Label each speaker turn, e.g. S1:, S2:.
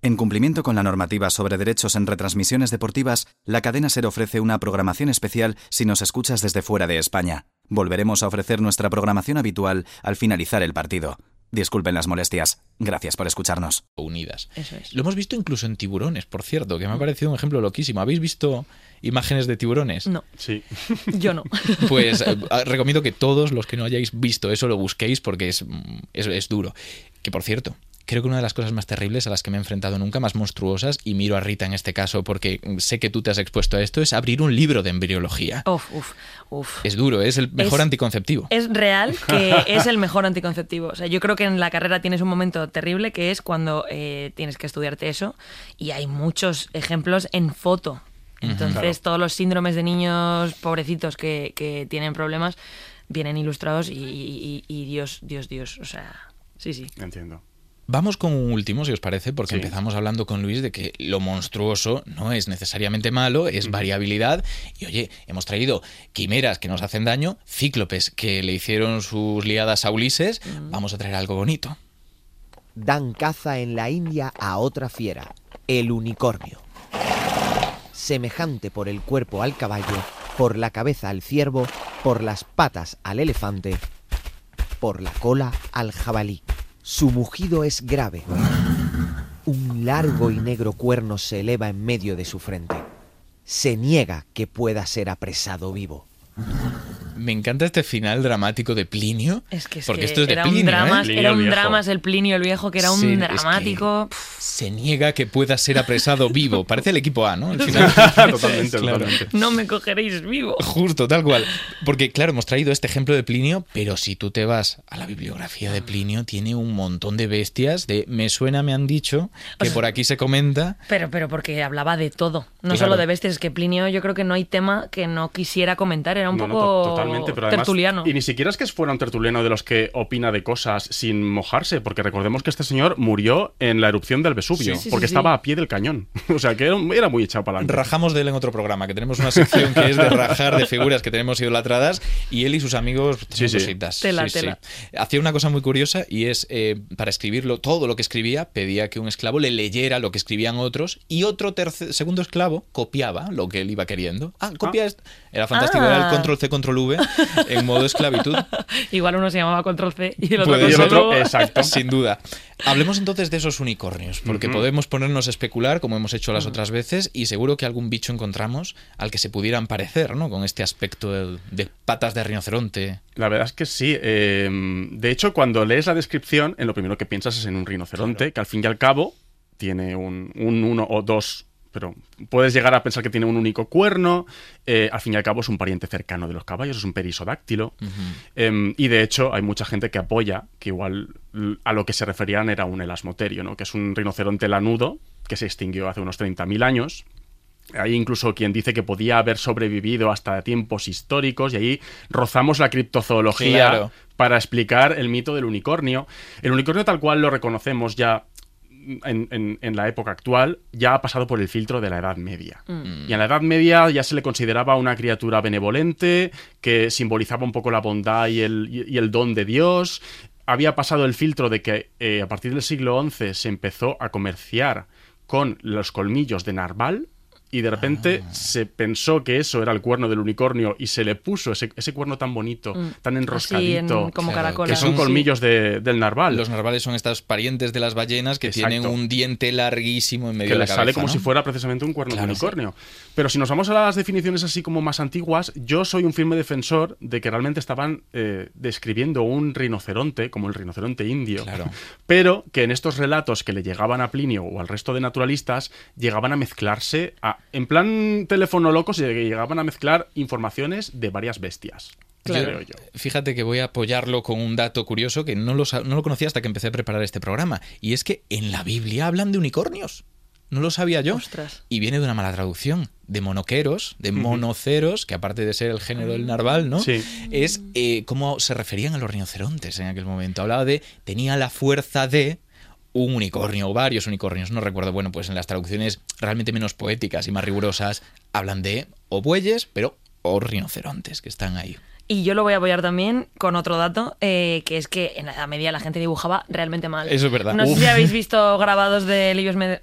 S1: En cumplimiento con la normativa sobre derechos en retransmisiones deportivas, la cadena SER ofrece una programación especial si nos escuchas desde fuera de España. Volveremos a ofrecer nuestra programación habitual al finalizar el partido. Disculpen las molestias. Gracias por escucharnos.
S2: Unidas.
S3: Eso es.
S2: Lo hemos visto incluso en tiburones, por cierto, que me ha parecido un ejemplo loquísimo. ¿Habéis visto imágenes de tiburones?
S3: No.
S4: Sí.
S3: Yo no.
S2: Pues recomiendo que todos los que no hayáis visto eso lo busquéis porque es duro. Que por cierto, creo que una de las cosas más terribles a las que me he enfrentado nunca, más monstruosas, y miro a Rita en este caso porque sé que tú te has expuesto a esto, es abrir un libro de embriología.
S3: Uf.
S2: Es duro, es el mejor anticonceptivo.
S3: Es real que es el mejor anticonceptivo. O sea, yo creo que en la carrera tienes un momento terrible que es cuando tienes que estudiarte eso y hay muchos ejemplos en foto. Entonces, todos los síndromes de niños pobrecitos que tienen problemas vienen ilustrados y Dios. O sea, sí.
S4: Entiendo.
S2: Vamos con un último, si os parece, porque
S4: Sí.
S2: empezamos hablando con Luis de que lo monstruoso no es necesariamente malo, es variabilidad. Y oye, hemos traído quimeras que nos hacen daño, cíclopes que le hicieron sus liadas a Ulises. Vamos a traer algo bonito.
S5: Dan caza en la India a otra fiera, el unicornio. Semejante por el cuerpo al caballo, por la cabeza al ciervo, por las patas al elefante, por la cola al jabalí. Su mugido es grave. Un largo y negro cuerno se eleva en medio de su frente. Se niega que pueda ser apresado vivo.
S2: Me encanta este final dramático de Plinio.
S3: Es que
S2: porque esto es de
S3: era
S2: Plinio,
S3: un drama,
S4: Plinio
S3: era
S4: el
S3: un
S4: Viejo.
S3: drama, es el Plinio el Viejo, que era
S2: Sí,
S3: un
S2: es que
S3: dramático.
S2: se niega que pueda ser apresado vivo. Parece el equipo A, ¿no? Al final.
S4: Totalmente.
S3: No me cogeréis vivo.
S2: Justo, tal cual. Porque, claro, hemos traído este ejemplo de Plinio, pero si tú te vas a la bibliografía de Plinio, tiene un montón de bestias de me han dicho, que por aquí se comenta.
S3: Pero porque hablaba de todo, no
S2: Claro.
S3: solo de bestias. Es que Plinio, yo creo que no hay tema que no quisiera comentar. Era un poco
S4: totalmente, pero además,
S3: tertuliano.
S4: y ni siquiera es que fuera un tertuliano de los que opina de cosas sin mojarse, porque recordemos que este señor murió en la erupción del Vesubio,
S3: Sí,
S4: porque
S3: sí.
S4: estaba a pie del cañón. O sea, que era muy echado para adelante.
S2: Rajamos de él en otro programa, que tenemos una sección que es de rajar de figuras que tenemos idolatradas, y él y sus amigos tienen
S4: Sí.
S2: cositas.
S3: Tela.
S2: Hacía una cosa muy curiosa y es, para escribirlo, todo lo que escribía, pedía que un esclavo le leyera lo que escribían otros y otro segundo esclavo copiaba lo que él iba queriendo. Copia esto. Era fantástico, era el control C, control V en modo esclavitud.
S3: Igual uno se llamaba Control C y el otro
S2: Puede
S4: Y el
S3: Control
S4: otro,
S3: V.
S4: exacto.
S2: Sin duda. Hablemos entonces de esos unicornios, porque podemos ponernos a especular, como hemos hecho las otras veces, y seguro que algún bicho encontramos al que se pudieran parecer, ¿no? Con este aspecto de patas de rinoceronte.
S4: La verdad es que sí. De hecho, cuando lees la descripción, en lo primero que piensas es en un rinoceronte, que al fin y al cabo tiene un uno o dos, pero puedes llegar a pensar que tiene un único cuerno. Al fin y al cabo es un pariente cercano de los caballos, es un perisodáctilo. Y de hecho hay mucha gente que apoya que igual a lo que se referían era un elasmoterio, ¿no? Que es un rinoceronte lanudo que se extinguió hace unos 30.000 años. Hay incluso quien dice que podía haber sobrevivido hasta tiempos históricos, y ahí rozamos la criptozoología
S2: Claro.
S4: para explicar el mito del unicornio. El unicornio tal cual lo reconocemos ya en la época actual, ya ha pasado por el filtro de la Edad Media. Y en la Edad Media ya se le consideraba una criatura benevolente, que simbolizaba un poco la bondad y el don de Dios. Había pasado el filtro de que a partir del siglo XI se empezó a comerciar con los colmillos de narval, y de repente se pensó que eso era el cuerno del unicornio y se le puso ese cuerno tan bonito, tan enroscadito,
S3: como
S2: Claro,
S3: caracola.
S4: que son
S3: Sí.
S4: colmillos del narval.
S2: Los narvales son estos parientes de las ballenas que
S4: Exacto.
S2: tienen un diente larguísimo en medio
S4: Que
S2: de la
S4: le
S2: cabeza,
S4: sale como
S2: ¿no?
S4: si fuera precisamente un cuerno
S2: Claro,
S4: de unicornio. Pero si nos vamos a las definiciones así como más antiguas, yo soy un firme defensor de que realmente estaban describiendo un rinoceronte, como el rinoceronte indio,
S2: Claro.
S4: pero que en estos relatos que le llegaban a Plinio o al resto de naturalistas, llegaban a mezclarse, en plan teléfono loco, se llegaban a mezclar informaciones de varias bestias.
S3: Claro.
S4: Creo yo.
S2: Fíjate que voy a apoyarlo con un dato curioso que no lo conocía hasta que empecé a preparar este programa. Y es que en la Biblia hablan de unicornios. No lo sabía yo.
S3: Ostras.
S2: Y viene de una mala traducción. De monoqueros, de monoceros, que aparte de ser el género del narval, ¿no?
S4: Sí.
S2: Es cómo se referían a los rinocerontes en aquel momento. Hablaba de, tenía la fuerza de un unicornio o varios unicornios, no recuerdo. Bueno, pues en las traducciones realmente menos poéticas y más rigurosas hablan de o bueyes, pero o rinocerontes que están ahí.
S3: Y yo lo voy a apoyar también con otro dato, que es que en la Edad Media la gente dibujaba realmente mal.
S2: Eso es verdad.
S3: No sé
S2: Uf.
S3: si habéis visto grabados de